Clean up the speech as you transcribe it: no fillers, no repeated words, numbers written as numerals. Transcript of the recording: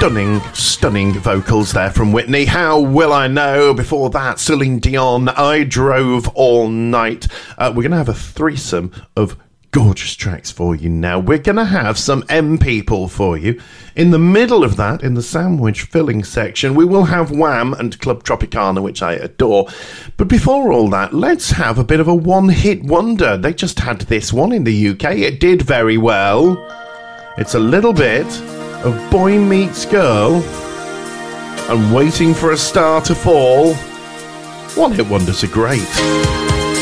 Stunning vocals there from Whitney. How will I know? Before that, Celine Dion, I Drove All Night. We're going to have a threesome of gorgeous tracks for you now. We're going to have some M People for you. In the middle of that, in the sandwich filling section, we will have Wham and Club Tropicana, which I adore. But before all that, let's have a bit of a one-hit wonder. They just had this one in the UK. It did very well. It's a little bit of Boy Meets Girl and Waiting for a Star to Fall. One-hit wonders are great.